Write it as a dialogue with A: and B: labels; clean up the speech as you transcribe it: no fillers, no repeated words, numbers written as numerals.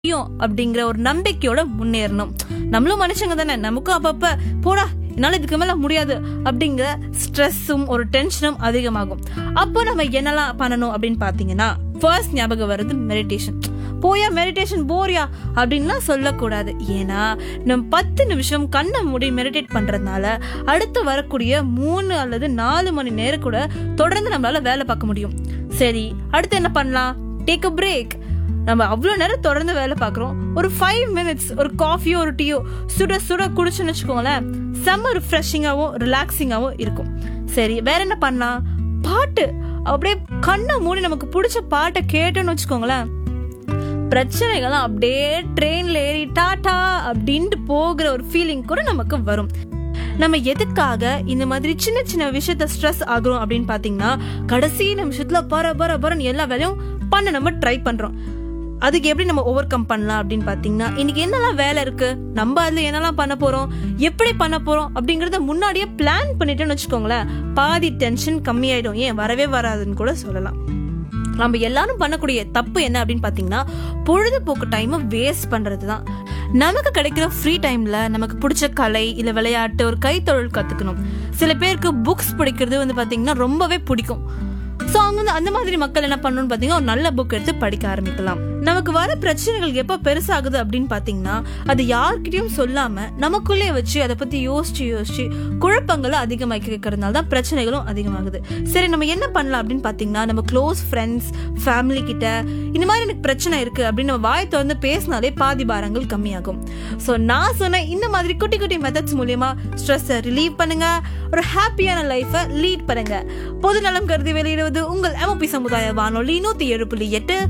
A: அப்படிங்கிற ஒரு நம்பிக்கையோட முன்னேறணும். நம்மளும் மனுஷங்க தானே, நமக்கும் அப்பப்ப போடா என்னால இதுக்கு மேல முடியாது அப்படிங்கிற ஸ்ட்ரெஸ்ஸும் ஒரு டென்ஷனும் அதிகமாகும். அப்போ நம்ம என்னெல்லாம் பண்ணணும் அப்படின்னு பாத்தீங்கன்னா, ஃபர்ஸ்ட் ஞாபகம் வருது மெடிடேஷன். போயா மெடிடேஷன் போறியா அப்படின்லாம் சொல்லக்கூடாது. ஏன்னா நம்ம 10 நிமிஷம் கண்ணை மூடி மெடிடேட் பண்றதுனால அடுத்து வரக்கூடிய 3 அல்லது 4 மணி நேரம் கூட தொடர்ந்து நம்மளால வேலை பார்க்க முடியும். சரி, அடுத்து என்ன பண்ணலாம்? Take a break. நம்ம அவ்வளவு நேரம் தொடர்ந்து வேலை பார்க்கறோம், ஒரு 5 மினிட்ஸ் ஒரு காஃபியோ ஒரு டீயோ சுட சுட குடிச்சுன்னு வச்சுக்கோங்களேன், செம்ம ரிஃப்ரெஷிங்காவும் ரிலாக்ஸிங்காவும் இருக்கும். சரி, வேற என்ன பண்ணலாம்? பாட்டு. அப்படியே கண்ணை மூடி நமக்கு பிடிச்ச பாட்டை கேட்டோன்னு வச்சுக்கோங்களேன், பிரச்சனைகள்லாம் அப்படியே ட்ரெயின்ல ஏறி டாடா அப்படின்ட்டு போகிற ஒரு ஃபீலிங் கூட நமக்கு வரும். நம்ம எதுக்காக இந்த மாதிரி சின்ன சின்ன விஷயத்த ஸ்ட்ரெஸ் ஆகுறோம் அப்படின்னு பாத்தீங்கன்னா, கடைசி நிமிஷத்துல பரன்னு எல்லா வேலையும் பண்ண நம்ம ட்ரை பண்றோம். அதுக்கு எப்படி நம்ம ஓவர் கம் பண்ணலாம் அப்படின்னு பாத்தீங்கன்னா, இன்னைக்கு என்னெல்லாம் வேலை இருக்கு, நம்ம அதுல என்னெல்லாம் பண்ண போறோம், எப்படி பண்ண போறோம் அப்படிங்கறத முன்னாடியே பிளான் பண்ணிட்டோம்னு வச்சுக்கோங்களேன், பாதி டென்ஷன் கம்மியாயிடும். ஏன் வரவே வராதுன்னு கூட சொல்லலாம். நம்ம எல்லாரும் பண்ணக்கூடிய தப்பு என்ன அப்படின்னு பாத்தீங்கன்னா, பொழுதுபோக்கு டைம் வேஸ்ட் பண்றதுதான். நமக்கு கிடைக்கிற ஃப்ரீ டைம்ல நமக்கு பிடிச்ச கலை இல்ல விளையாட்டு, ஒரு கைத்தொழில் கத்துக்கணும். சில பேருக்கு புக்ஸ் படிக்கிறது பாத்தீங்கன்னா ரொம்பவே பிடிக்கும். சோ அவங்க அந்த மாதிரி மக்கள் என்ன பண்ணணும்னு பாத்தீங்கன்னா, ஒரு நல்ல புக் எடுத்து படிக்க ஆரம்பிக்கலாம். நமக்கு வர பிரச்சனைகள் எப்ப பெருசாகுது அப்படின்னு பாத்தீங்கன்னா, அது யார்கிட்டயும் சொல்லாம நமக்குள்ளே வச்சு அதை பத்தி யோசிச்சு குழப்பங்களை அதிகமாக்கி வைக்கிறதுனால தான் பிரச்சனைகளும் அதிகமாகுது. சரி, நம்ம என்ன பண்ணலாம் அப்படின்னு பாத்தீங்கன்னா, நம்ம க்ளோஸ் ஃப்ரெண்ட்ஸ், ஃபேமிலி கிட்ட இந்த மாதிரி எனக்கு பிரச்சனை இருக்கு அப்படின்னு நம்ம வாய் திறந்து பேசினாலே பாதி பாரங்கள் கம்மியாகும். சோ நான் சொன்ன இந்த மாதிரி குட்டி குட்டி மெத்தட்ஸ் மூலியமா ஸ்ட்ரெஸ் ரிலீவ் பண்ணுங்க, ஒரு ஹாப்பியான லைஃப லீட் பண்ணுங்க. பொது நலம் கருதி வெளியிடுவது உங்கள் MOP சமுதாய வானொலி 107.8